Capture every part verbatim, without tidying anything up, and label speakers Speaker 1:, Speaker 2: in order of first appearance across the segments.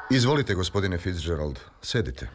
Speaker 1: Izvolite, gospodine Fitzgerald, sedite.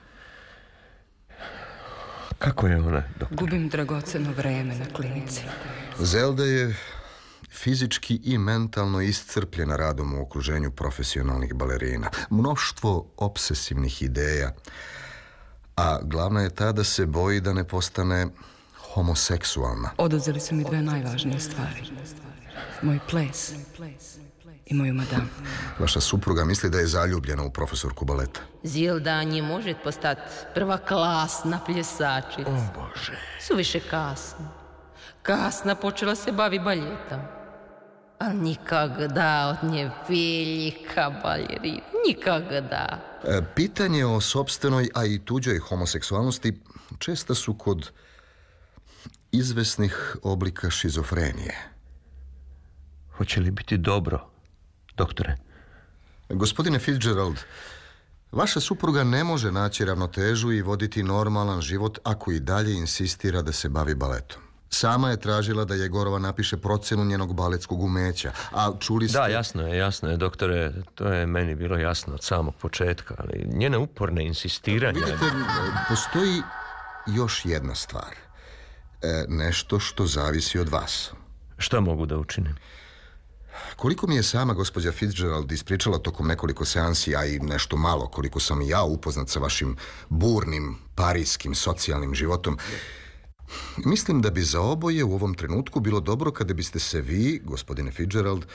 Speaker 2: Kako je ona, doktor?
Speaker 3: Gubim dragoceno vreme na klinici.
Speaker 1: Zelda je fizički i mentalno iscrpljena radom u okruženju profesionalnih balerina. Mnoštvo obsesivnih ideja, a glavna je ta da se boji da ne postane homoseksualna.
Speaker 3: Oduzeli su mi dve najvažnije stvari. Moj ples i moju madamu.
Speaker 1: Vaša supruga misli da je zaljubljena u profesorku baleta.
Speaker 4: Zilda не может постать prvoklasna pljesačica.
Speaker 2: O Bože.
Speaker 4: Suviše kasno. Kasno počela se bavi baljetom. Ali nikada od nje velika balerina. Nikada.
Speaker 1: E, pitanje o sopstvenoj, a i tuđoj homoseksualnosti česta su kod izvesnih oblika šizofrenije.
Speaker 2: Hoće li biti dobro, doktore?
Speaker 1: Gospodine Fitzgerald, vaša supruga ne može naći ravnotežu i voditi normalan život ako i dalje insistira da se bavi baletom. Sama je tražila da Jegorova napiše procenu njenog baletskog umeća, a čuli ste...
Speaker 2: Da, jasno je, jasno je, doktore, to je meni bilo jasno od samog početka, ali njene uporne insistiranje...
Speaker 1: Vidite, postoji još jedna stvar. E, nešto što zavisi od vas.
Speaker 2: Šta mogu da učinim?
Speaker 1: Koliko mi je sama gospođa Fitzgerald ispričala tokom nekoliko seansi, a i nešto malo koliko sam i ja upoznat sa vašim burnim, parijskim, socijalnim životom, mislim da bi za oboje u ovom trenutku bilo dobro kada biste se vi, gospodine Fitzgerald,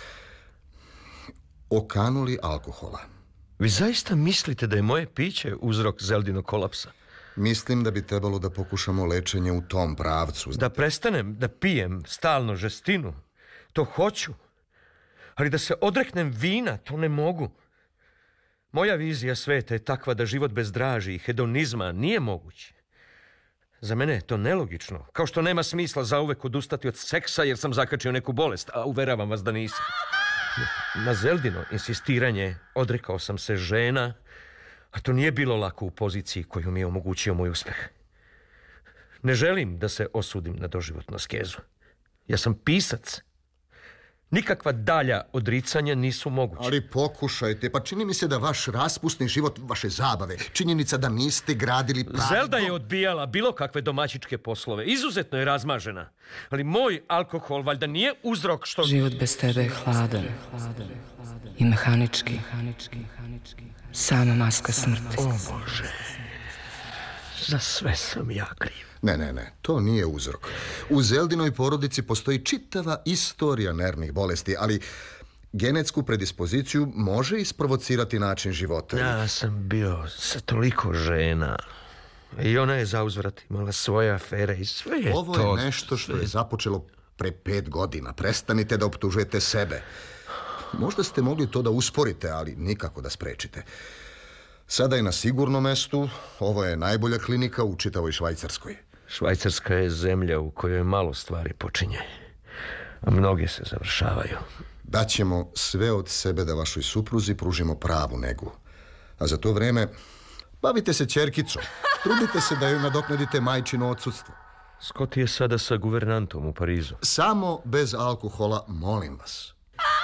Speaker 1: okanuli alkohola.
Speaker 2: Vi zaista mislite da je moje piće uzrok Zeldinog kolapsa?
Speaker 1: Mislim da bi trebalo da pokušamo lečenje u tom pravcu.
Speaker 2: Da prestanem da pijem stalno žestinu, to hoću. Ali da se odreknem vina, to ne mogu. Moja vizija sveta je takva da život bez draži i hedonizma nije moguć. Za mene je to nelogično. Kao što nema smisla zauvek odustati od seksa jer sam zakačio neku bolest, a uveravam vas da nisam. Na Zeldino insistiranje odrekao sam se žena, a to nije bilo lako u poziciji koju mi je omogućio moj uspeh. Ne želim da se osudim na doživotnu askezu. Ja sam pisac. Nikakva dalja odricanja nisu moguće.
Speaker 1: Ali pokušajte, pa čini mi se da vaš raspusni život, vaše zabave, činjenica da niste gradili pravi...
Speaker 2: Zelda je odbijala bilo kakve domaćičke poslove. Izuzetno je razmažena. Ali moj alkohol valjda nije uzrok što...
Speaker 3: Život bez tebe je hladan i mehanički. Sama maska smrti.
Speaker 2: O Bože, za sve sam ja kriv.
Speaker 1: Ne, ne, ne, to nije uzrok. U Zeldinoj porodici postoji čitava istorija nervnih bolesti, ali genetsku predispoziciju može isprovocirati način života.
Speaker 2: Ja sam bio sa toliko žena i ona je zauzvrat imala svoje afere i sve je
Speaker 1: Ovo
Speaker 2: to...
Speaker 1: Ovo je nešto što je započelo pre pet godina. Prestanite da optužujete sebe. Možda ste mogli to da usporite, ali nikako da sprečite. Sada je na sigurnom mestu, ovo je najbolja klinika u čitavoj Švajcarskoj.
Speaker 2: Švajcarska je zemlja u kojoj malo stvari počinje, a mnoge se završavaju.
Speaker 1: Daćemo sve od sebe da vašoj supruzi pružimo pravu negu. A za to vreme bavite se ćerkicom. Trudite se da joj nadoknadite majčino odsudstvo.
Speaker 2: Scott je sada sa guvernantom u Parizu.
Speaker 1: Samo bez alkohola, molim vas.